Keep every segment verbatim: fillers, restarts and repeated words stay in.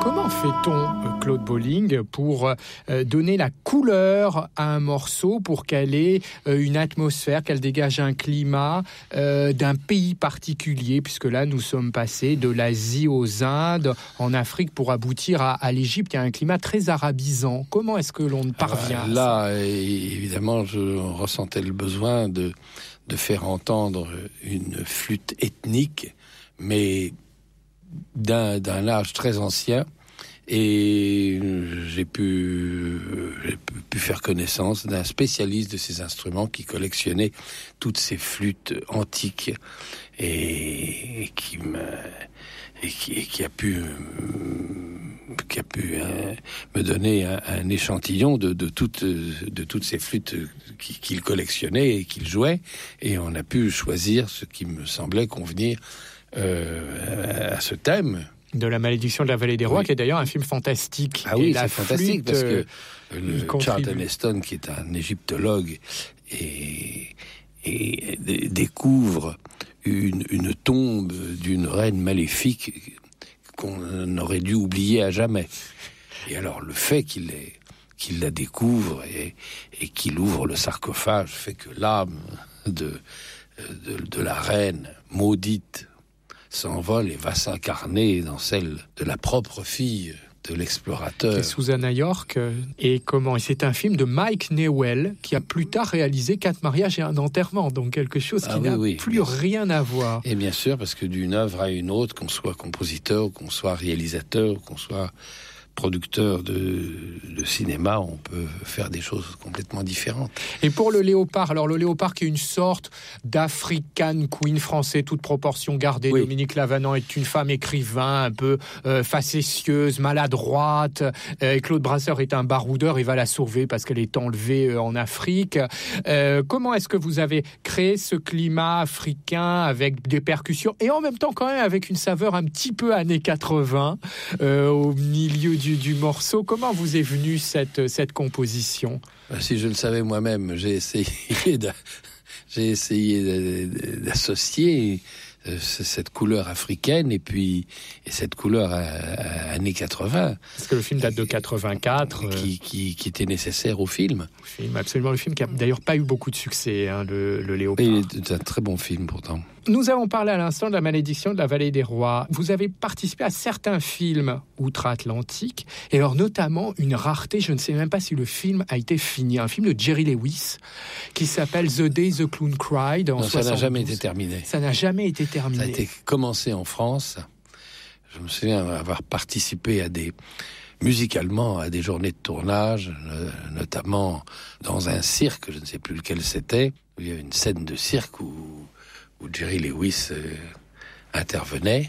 Comment fait-on, Claude Bolling, pour euh, donner la couleur à un morceau, pour qu'elle ait euh, une atmosphère, qu'elle dégage un climat euh, d'un pays particulier, puisque là, nous sommes passés de l'Asie aux Indes, en Afrique, pour aboutir à, à l'Égypte. Il y a un climat très arabisant. Comment est-ce que l'on parvient ah, là, à ça ? Évidemment, je ressentais le besoin de, de faire entendre une flûte ethnique, mais d'un, d'un âge très ancien. Et j'ai pu, j'ai pu faire connaissance d'un spécialiste de ces instruments qui collectionnait toutes ces flûtes antiques et, et qui me, et qui, et qui a pu, qui a pu hein, me donner un, un échantillon de, de toutes, de toutes ces flûtes qu'il collectionnait et qu'il jouait. Et on a pu choisir ce qui me semblait convenir euh, à ce thème. De la malédiction de la vallée des rois, oui. Qui est d'ailleurs un film fantastique. Ah oui, et c'est la fantastique flûte, parce que le Charlton contribue. Heston, qui est un égyptologue, et, et d- découvre une, une tombe d'une reine maléfique qu'on aurait dû oublier à jamais. Et alors le fait qu'il, est, qu'il la découvre et, et qu'il ouvre le sarcophage fait que l'âme de, de, de la reine maudite s'envole et va s'incarner dans celle de la propre fille de l'explorateur. C'est Susanna York. Et comment ? Et c'est un film de Mike Newell qui a plus tard réalisé Quatre mariages et un enterrement. Donc quelque chose qui ah, n'a oui, oui, plus rien à voir. Et bien sûr, parce que d'une œuvre à une autre, qu'on soit compositeur, qu'on soit réalisateur, qu'on soit producteur de, de cinéma, on peut faire des choses complètement différentes. Et pour le léopard, alors le léopard qui est une sorte d'African Queen français, toute proportion gardée. Oui. Dominique Lavanant est une femme écrivain, un peu euh, facétieuse, maladroite. Euh, Claude Brasseur est un baroudeur, il va la sauver parce qu'elle est enlevée euh, en Afrique. Euh, comment est-ce que vous avez créé ce climat africain avec des percussions et en même temps quand même avec une saveur un petit peu années quatre-vingts euh, au milieu du Du, du morceau. Comment vous est venue cette, cette composition ? Si je le savais moi-même, j'ai essayé, de, j'ai essayé d'associer cette couleur africaine et puis et cette couleur à, à années quatre-vingts. Parce que le film date de quatre-vingt-quatre. Qui, qui, qui était nécessaire au film. Le film, absolument, le film qui a d'ailleurs pas eu beaucoup de succès, hein, le, le Léopard. Et c'est un très bon film pourtant. Nous avons parlé à l'instant de la malédiction de la vallée des rois. Vous avez participé à certains films outre-Atlantique, et alors notamment une rareté, je ne sais même pas si le film a été fini, un film de Jerry Lewis qui s'appelle The Day the Clown Cried en non, soixante-douze. Ça n'a jamais été terminé. Ça n'a jamais été terminé. Ça a été commencé en France. Je me souviens avoir participé à des... musicalement à des journées de tournage, notamment dans un cirque, je ne sais plus lequel c'était, où il y avait une scène de cirque où, où Jerry Lewis euh, intervenait.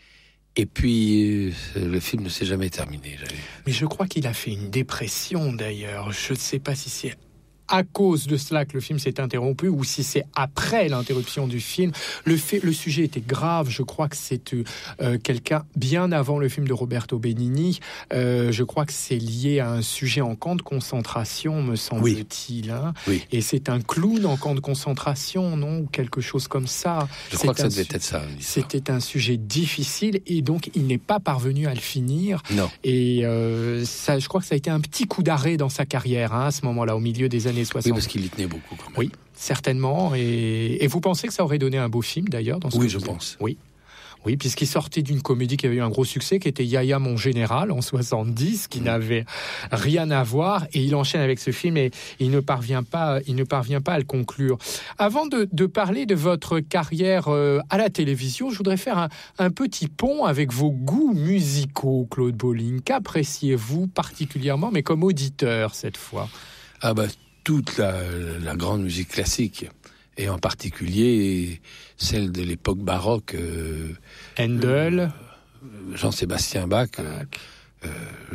Et puis, euh, le film ne s'est jamais terminé. J'avais... Mais je crois qu'il a fait une dépression, d'ailleurs. Je ne sais pas si c'est à cause de cela que le film s'est interrompu ou si c'est après l'interruption du film. Le, fait, le sujet était grave. Je crois que c'est euh, quelqu'un bien avant le film de Roberto Benigni. Euh, je crois que c'est lié à un sujet en camp de concentration, me semble-t-il. Hein. Oui. Et c'est un clown en camp de concentration, non ? Ou quelque chose comme ça. Je c'est crois que ça un devait su- être ça. C'était un sujet difficile et donc il n'est pas parvenu à le finir. Non. Et euh, ça, je crois que ça a été un petit coup d'arrêt dans sa carrière, hein, à ce moment-là, au milieu des années soixante. Oui, parce qu'il y tenait beaucoup quand même. Oui, certainement. Et, et vous pensez que ça aurait donné un beau film, d'ailleurs dans ce Oui, que je vous pense. Êtes... Oui. Oui, puisqu'il sortait d'une comédie qui avait eu un gros succès, qui était Yaya mon général en soixante-dix, qui mmh. n'avait rien à voir, et il enchaîne avec ce film et il ne parvient pas, il ne parvient pas à le conclure. Avant de, de parler de votre carrière euh, à la télévision, je voudrais faire un, un petit pont avec vos goûts musicaux, Claude Bolling. Qu'appréciez-vous particulièrement, mais comme auditeur cette fois ? Ah bah toute la, la grande musique classique. Et en particulier celle de l'époque baroque. Euh, Handel, euh, Jean-Sébastien Bach. Euh, euh,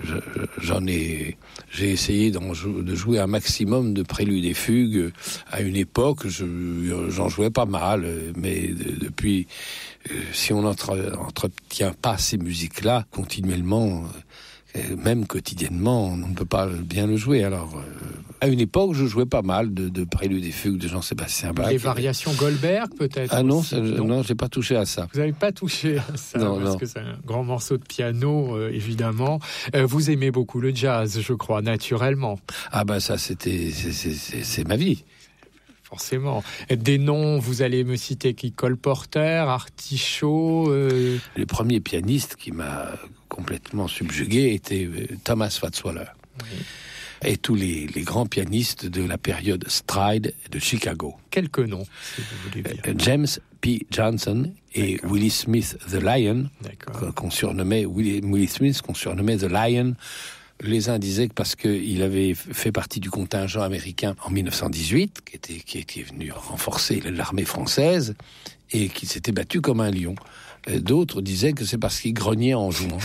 je, j'en ai, j'ai essayé d'en jou- de jouer un maximum de préludes et fugues. À une époque, je, j'en jouais pas mal, mais de, depuis, euh, si on n'entretient pas ces musiques-là continuellement, même quotidiennement, on ne peut pas bien le jouer. Alors, euh, à une époque, je jouais pas mal de, de préludes et fugues de Jean-Sébastien Bach. Les variations Goldberg, peut-être? Ah non, aussi, ça, non, non, j'ai pas touché à ça. Vous n'avez pas touché à ça, non, parce non. que c'est un grand morceau de piano, euh, évidemment. Euh, vous aimez beaucoup le jazz, je crois, naturellement. Ah ben ça, c'était, c'est, c'est, c'est, c'est ma vie. Forcément. Des noms, vous allez me citer qui? Cole Porter, Artichaut... Euh... Le premier pianiste qui m'a complètement subjugué était Thomas Watzwaller. Oui. Et tous les, les grands pianistes de la période Stride de Chicago. Quelques noms, si vous voulez bien. James P. Johnson et D'accord. Willie Smith The Lion, qu'on surnommait Willie, Willie Smith, qu'on surnommait The Lion. Les uns disaient que parce qu'il avait fait partie du contingent américain en mille neuf cent dix-huit, qui était, qui était venu renforcer l'armée française, et qui s'était battu comme un lion. D'autres disaient que c'est parce qu'il grognait en jouant.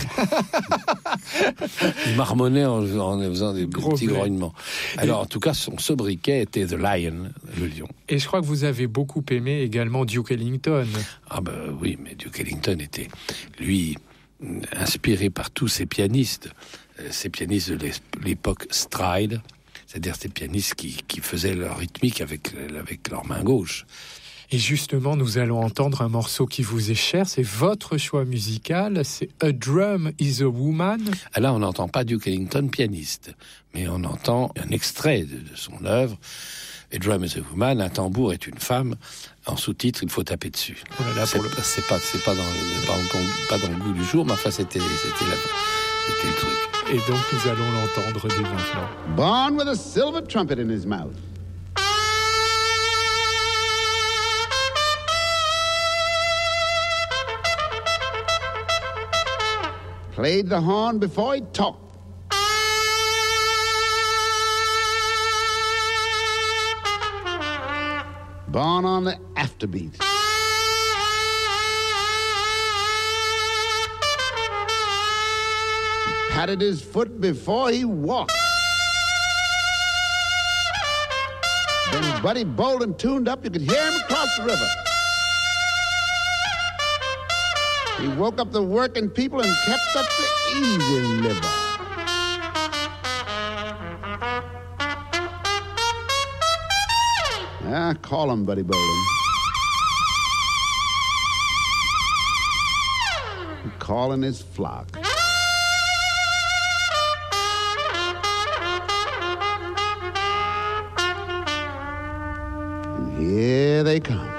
Il marmonnait en, en faisant des Gros petits blé. grognements. Alors, et... en tout cas, son sobriquet était The Lion, le lion. Et je crois que vous avez beaucoup aimé également Duke Ellington. Ah ben oui, mais Duke Ellington était, lui, inspiré par tous ces pianistes, ces pianistes de l'époque Stride, c'est-à-dire ces pianistes qui, qui faisaient leur rythmique avec, avec leur main gauche. Et justement, nous allons entendre un morceau qui vous est cher, c'est votre choix musical, c'est A Drum is a Woman. Là, on n'entend pas Duke Ellington pianiste, mais on entend un extrait de, de son œuvre, A Drum is a Woman, un tambour est une femme, en sous-titre, il faut taper dessus. Voilà, c'est, pour le... c'est, pas, c'est pas, dans le, pas, pas dans le goût du jour, mais enfin, c'était, c'était, la, c'était le truc. Et donc, nous allons l'entendre dès maintenant. Born with a silver trumpet in his mouth. Played the horn before he talked. Born on the afterbeat. Patted his foot before he walked. Then Buddy Bolden tuned up, you could hear him across the river. He woke up the working people and kept up the easy liver. Ah, call him Buddy Bolden. Calling his flock. And here they come.